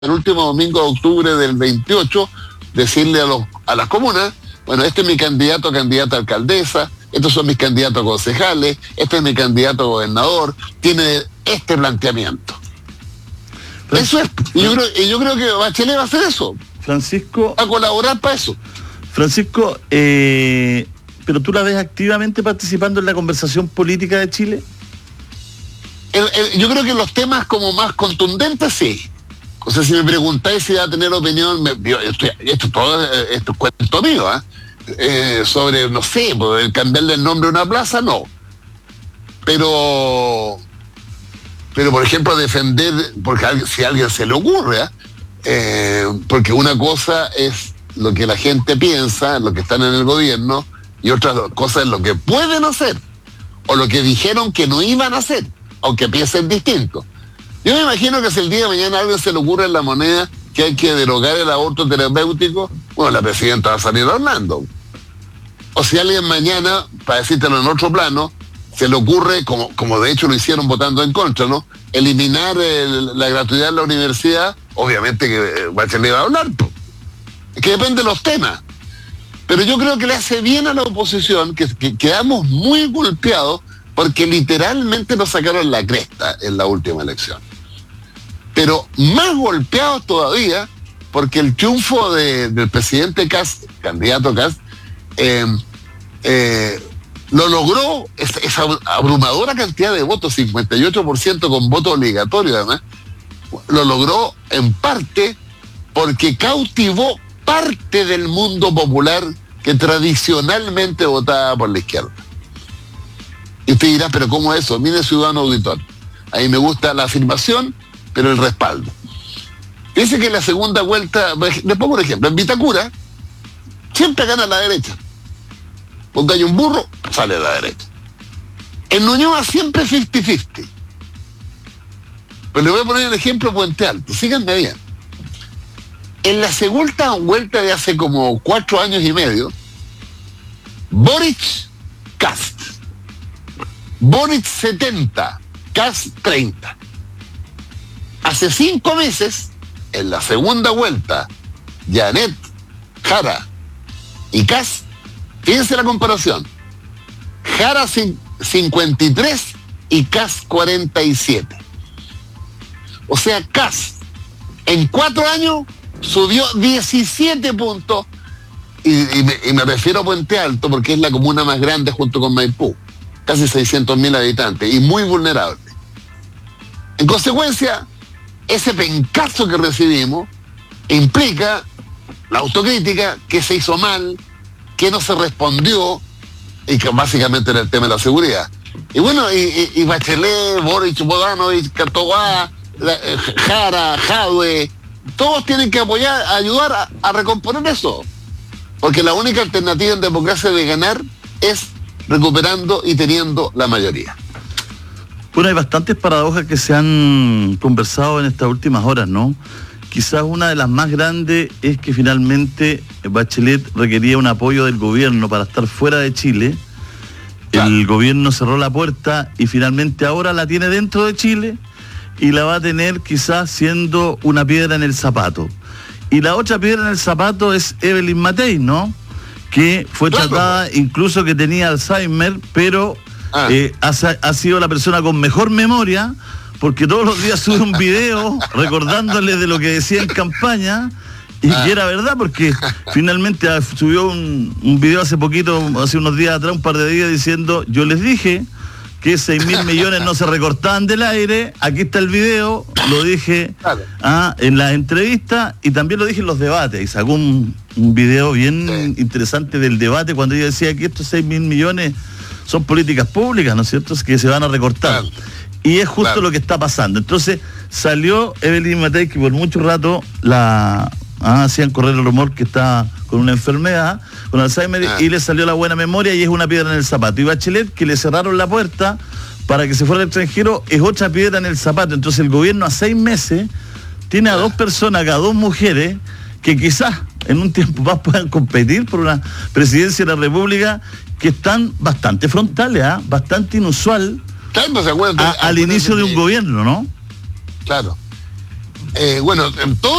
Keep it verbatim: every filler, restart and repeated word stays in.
el último domingo de octubre del veintiocho, decirle a, los, a las comunas, bueno, este es mi candidato a candidata a alcaldesa, estos son mis candidatos a concejales, este es mi candidato a gobernador, tiene este planteamiento. Francisco, eso es. Y yo, creo, y yo creo que Bachelet va a hacer eso. Francisco. A colaborar para eso. Francisco, eh, ¿pero tú la ves activamente participando en la conversación política de Chile? El, el, yo creo que los temas como más contundentes, sí. O sea, si me preguntáis si va a tener opinión, me, yo, estoy, esto todo esto es cuento mío, ¿eh? Eh, sobre, no sé, el cambiarle el nombre a una plaza, no. Pero, pero por ejemplo, defender, porque a, si a alguien se le ocurre, ¿eh? Eh, porque una cosa es lo que la gente piensa, lo que están en el gobierno, y otra cosa es lo que pueden hacer, o lo que dijeron que no iban a hacer, aunque piensen distinto. Yo me imagino que si el día de mañana a alguien se le ocurre en La Moneda que hay que derogar el aborto terapéutico, bueno, la presidenta va a salir hablando. O si alguien mañana, para decírtelo en otro plano, se le ocurre, como, como de hecho lo hicieron votando en contra, ¿no?, eliminar el, la gratuidad en la universidad, obviamente que Bachelet va a hablar, pues. Es que depende de los temas. Pero yo creo que le hace bien a la oposición, que, que quedamos muy golpeados, porque literalmente nos sacaron la cresta en la última elección. Pero más golpeados todavía, porque el triunfo de, del presidente Kast, candidato Kast, eh, eh, lo logró esa, esa abrumadora cantidad de votos, cincuenta y ocho por ciento con voto obligatorio además, lo logró en parte porque cautivó parte del mundo popular que tradicionalmente votaba por la izquierda. Y usted dirá, pero ¿cómo es eso? Mire, ciudadano auditor, ahí me gusta la afirmación, pero el respaldo. Dice que en la segunda vuelta, le pongo un ejemplo, en Vitacura siempre gana la derecha. Porque hay un burro, sale a la derecha. En Ñuñoa siempre cincuenta cincuenta. Pero le voy a poner el ejemplo Puente Alto, síganme bien. En la segunda vuelta de hace como cuatro años y medio, Boric, Kast. Boric setenta, Kast treinta. Hace cinco meses, en la segunda vuelta, Janet, Jara y Kast, fíjense la comparación. Jara cincuenta y tres y Kast cuarenta y siete. O sea, Kast en cuatro años subió diecisiete puntos, y, y, me, y me refiero a Puente Alto porque es la comuna más grande junto con Maipú, casi seiscientos mil habitantes y muy vulnerable. En consecuencia, ese pencazo que recibimos implica la autocrítica, que se hizo mal, que no se respondió, y que básicamente era el tema de la seguridad. Y bueno, y, y, y Bachelet, Boric, Bodanovich, Cartogá, Jara, Jadwe, todos tienen que apoyar, ayudar a, a recomponer eso. Porque la única alternativa en democracia de ganar es recuperando y teniendo la mayoría. Bueno, hay bastantes paradojas que se han conversado en estas últimas horas, ¿no? Quizás una de las más grandes es que finalmente Bachelet requería un apoyo del gobierno para estar fuera de Chile. Claro. El gobierno cerró la puerta y finalmente ahora la tiene dentro de Chile y la va a tener quizás siendo una piedra en el zapato. Y la otra piedra en el zapato es Evelyn Matei, ¿no? Que fue claro. tratada, incluso que tenía Alzheimer, pero ah. eh, ha, ha sido la persona con mejor memoria, porque todos los días sube un video recordándole de lo que decía en campaña, y ah. que era verdad, porque finalmente subió un, un video hace poquito, hace unos días atrás, un par de días, diciendo, yo les dije que seis mil millones no se recortaban del aire, aquí está el video, lo dije claro. ah, en la entrevista, y también lo dije en los debates, y sacó un, un video bien sí. interesante del debate, cuando ella decía que estos seis mil millones son políticas públicas, ¿no es cierto?, que se van a recortar. Claro. Y es justo claro. lo que está pasando. Entonces salió Evelyn Matei, que por mucho rato la ah, hacían correr el rumor que está con una enfermedad, con Alzheimer, ah. y le salió la buena memoria y es una piedra en el zapato. Y Bachelet, que le cerraron la puerta para que se fuera al extranjero, es otra piedra en el zapato. Entonces el gobierno a seis meses tiene a ah. dos personas, a dos mujeres, que quizás en un tiempo más puedan competir por una presidencia de la República, que están bastante frontales, ¿eh? bastante inusual. Claro, ¿se acuerdan? A, al inicio de un gobierno, ¿no? Claro. Eh, bueno, en todo